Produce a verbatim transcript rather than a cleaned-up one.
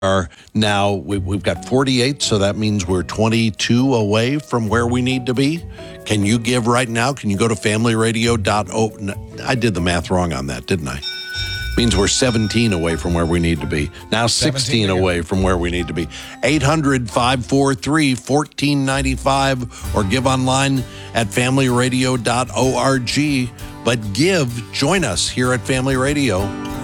are now, we, we've got forty-eight, so that means we're twenty-two away from where we need to be. Can you give right now? Can you go to family radio dot o? I did the math wrong on that, didn't I? Means we're seventeen away from where we need to be. Now sixteen away from where we need to be. eight hundred, five four three, one four nine five or give online at family radio dot org. But give, join us here at Family Radio.